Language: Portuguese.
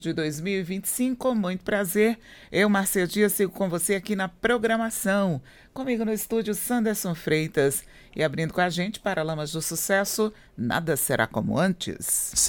de 2025, com muito prazer. Eu, Márcia Dias, sigo com você aqui na programação. Comigo no estúdio, Sanderson Freitas. E abrindo com a gente, Paralamas do Sucesso, Nada Será Como Antes.